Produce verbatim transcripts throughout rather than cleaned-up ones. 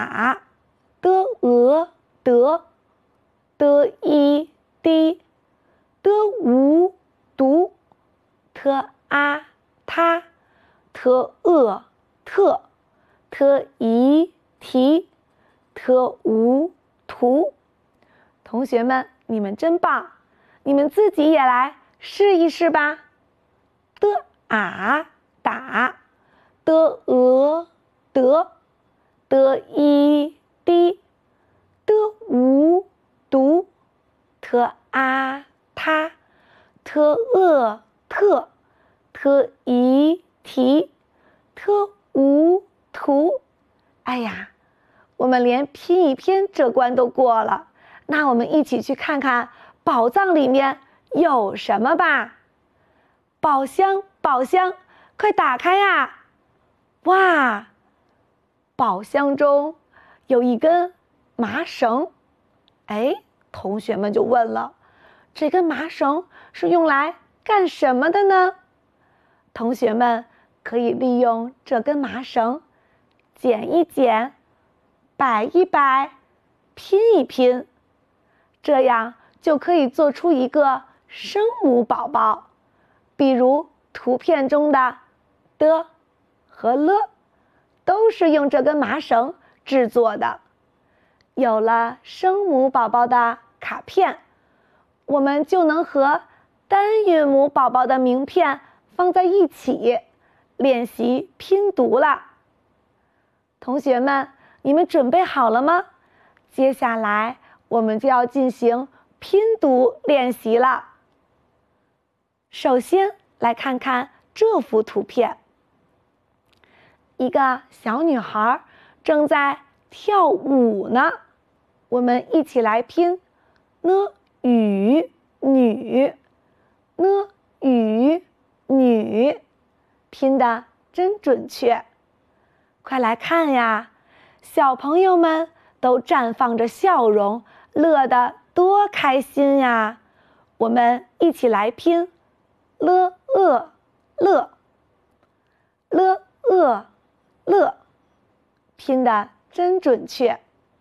打的鹅得的一滴的无读特啊他特恶特特一提特无图。同学们，你们真棒，你们自己也来试一试吧。的啊打的鹅得的一滴的无读特啊他特恶特特一提特无图。哎呀，我们连拼一拼这关都过了，那我们一起去看看宝藏里面有什么吧。宝箱宝箱，快打开呀！哇，宝箱中有一根麻绳。哎，同学们就问了，这根麻绳是用来干什么的呢？同学们可以利用这根麻绳剪一剪，摆一摆，拼一拼，这样就可以做出一个声母宝宝。比如图片中的的和了都是用这根麻绳制作的。有了声母宝宝的卡片，我们就能和单韵母宝宝的名片放在一起，练习拼读了。同学们，你们准备好了吗？接下来我们就要进行拼读练习了。首先来看看这幅图片，一个小女孩正在跳舞呢。我们一起来拼呢与女呢与女，拼得真准确。快来看呀，小朋友们都绽放着笑容，乐得多开心呀！我们一起来拼了呃乐了呃乐，拼得真准确。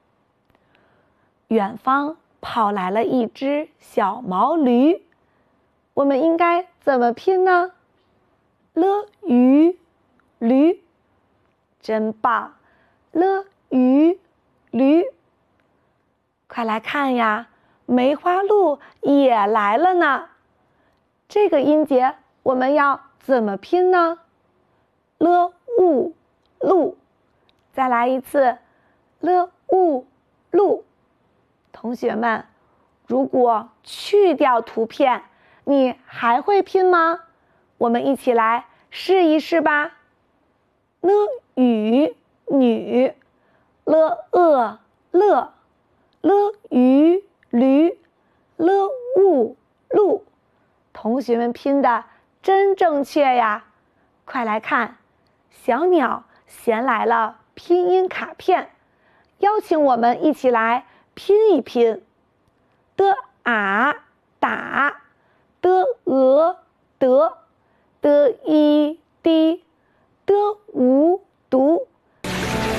远方跑来了一只小毛驴，我们应该怎么拼呢？了鱼驴，真棒！了鱼驴，快来看呀，梅花鹿也来了呢。这个音节我们要怎么拼呢？了雾鹿，再来一次，了雾鹿。同学们，如果去掉图片，你还会拼吗？我们一起来试一试吧。呢与女，了呃乐，了鱼驴，了雾鹿。同学们拼的真正确呀！快来看，小鸟衔来了拼音卡片，邀请我们一起来拼一拼。的啊打的鹅得的一滴的无读